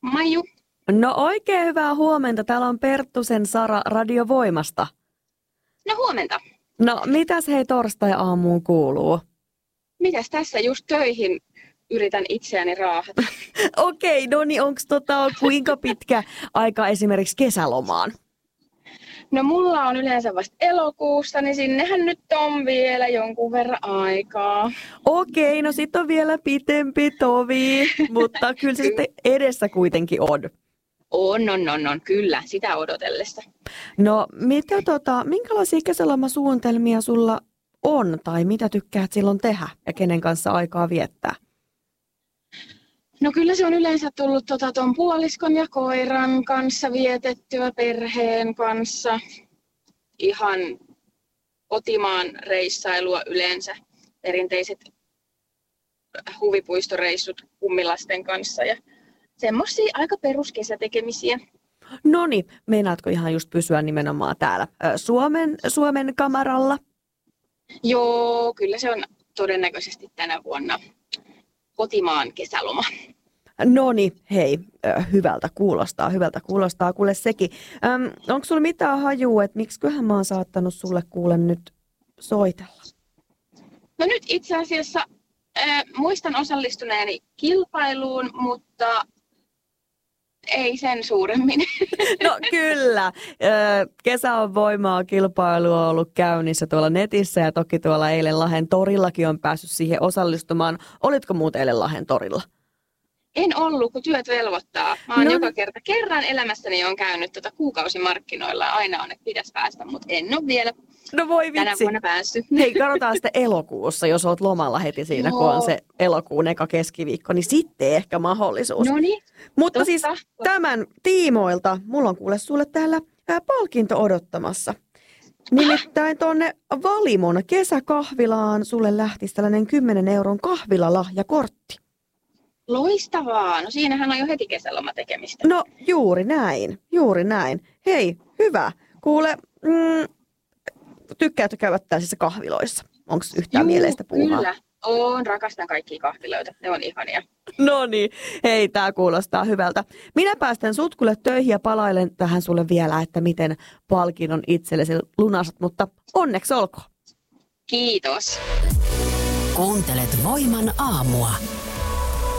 Maiju. No oikein hyvää huomenta. Täällä on Perttusen Sara Radio Voimasta. No huomenta. No mitäs hei torstai-aamuun kuuluu? Mitäs tässä just töihin yritän itseäni raahata? Okei, no niin onko kuinka pitkä aika esimerkiksi kesälomaan? No mulla on yleensä vasta elokuussa, niin sinnehän nyt on vielä jonkun verran aikaa. Okei, no sit on vielä pitempi tovi, mutta kyllä se sitten edessä kuitenkin on. On, kyllä, sitä odotellessa. No minkälaisia kesälomasuunnitelmia sulla on tai mitä tykkäät silloin tehdä ja kenen kanssa aikaa viettää? No kyllä se on yleensä tullut ton puoliskon ja koiran kanssa vietettyä perheen kanssa. Ihan kotimaan reissailua yleensä, perinteiset huvipuistoreissut kummilasten kanssa ja semmoisia aika peruskesätekemisiä. Noniin, meinaatko ihan just pysyä nimenomaan täällä Suomen kamaralla? Joo, kyllä se on todennäköisesti tänä vuonna kotimaan kesäloma. Noniin, hei, hyvältä kuulostaa kuule sekin. Onko sulla mitään hajua, että miksiköhän mä oon saattanut sulle kuule nyt soitella? No nyt itse asiassa muistan osallistuneeni kilpailuun, mutta ei sen suuremmin. No kyllä. Kesä on voimaa, kilpailu on ollut käynnissä tuolla netissä ja toki tuolla eilen Lahden torillakin on päässyt siihen osallistumaan. Olitko muuten eilen Lahden torilla? En ollut, kun työt velvoittaa. Mä oon joka kerran elämässäni on käynyt kuukausimarkkinoilla. Aina on, että pitäisi päästä, mutta en ole vielä tänä vuonna päässyt. Hei, katsotaan sitten elokuussa, jos oot lomalla heti siinä, kun on se elokuun eka keskiviikko, niin sitten ehkä mahdollisuus. Noniin, mutta totta. Siis tämän tiimoilta mulla on kuule sulle täällä palkinto odottamassa. Nimittäin tuonne Valimon kesäkahvilaan sulle lähtisi tällainen 10 euron kahvilalahjakortti. Loistavaa. No siinähän on jo heti kesäloma tekemistä. No juuri näin. Hei, hyvä. Kuule, tykkäätkö käydä tällaisissa kahviloissa? Onko yhtään mieleistä puuhaa? Kyllä. Rakastan kaikkia kahviloita. Ne on ihania. No niin, hei, tää kuulostaa hyvältä. Minä päästän sut kuule töihin ja palailen tähän sulle vielä, että miten palkinnon itsellesi lunasat, mutta onneksi olkoon. Kiitos. Kuuntelet Voiman aamua.